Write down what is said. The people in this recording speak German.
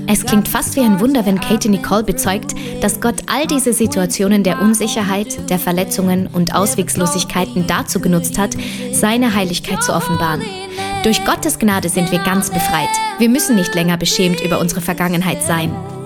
Es klingt fast wie ein Wunder, wenn Katie Nicole bezeugt, dass Gott all diese Situationen der Unsicherheit, der Verletzungen und Auswegslosigkeiten dazu genutzt hat, seine Heiligkeit zu offenbaren. Durch Gottes Gnade sind wir ganz befreit. Wir müssen nicht länger beschämt über unsere Vergangenheit sein.